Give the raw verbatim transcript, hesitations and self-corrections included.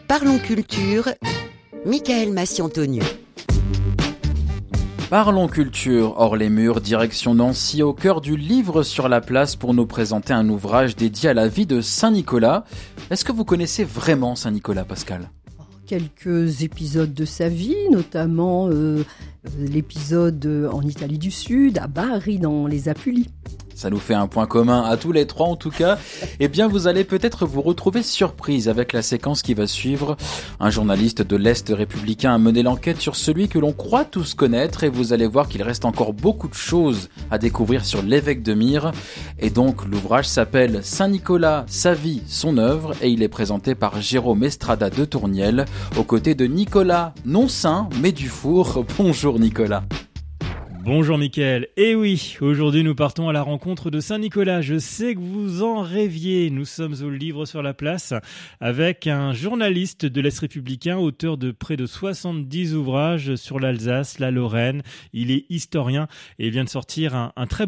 Parlons culture, Michael Massiantonieu. Parlons culture, hors les murs, direction Nancy, au cœur du Livre sur la place pour nous présenter un ouvrage dédié à la vie de Saint Nicolas. Est-ce que vous connaissez vraiment Saint Nicolas, Pascal ? Quelques épisodes de sa vie, notamment euh, l'épisode en Italie du Sud, à Bari, dans les Apulies. Ça nous fait un point commun à tous les trois en tout cas. Eh bien, vous allez peut-être vous retrouver surprise avec la séquence qui va suivre. Un journaliste de l'Est républicain a mené l'enquête sur celui que l'on croit tous connaître et vous allez voir qu'il reste encore beaucoup de choses à découvrir sur l'évêque de Myre. Et donc, l'ouvrage s'appelle Saint Nicolas, sa vie, son œuvre et il est présenté par Jérôme Estrada de Tourniel aux côtés de Nicolas, non saint mais Dufour. Bonjour Nicolas. Bonjour Mickaël, et oui, aujourd'hui nous partons à la rencontre de Saint Nicolas, je sais que vous en rêviez, nous sommes au Livre sur la place avec un journaliste de l'Est républicain, auteur de près de soixante-dix ouvrages sur l'Alsace, la Lorraine, il est historien et vient de sortir un, un très